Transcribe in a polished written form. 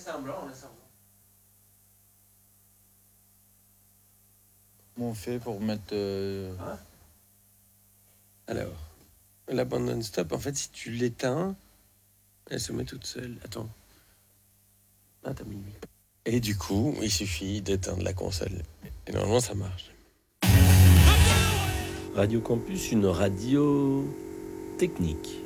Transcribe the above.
Comment on fait pour mettre... Alors, la bande non-stop, en fait, si tu l'éteins, elle se met toute seule. Attends. Ah, t'as mis. Et du coup, il suffit d'éteindre la console. Et normalement, ça marche. Radio Campus, une radio technique.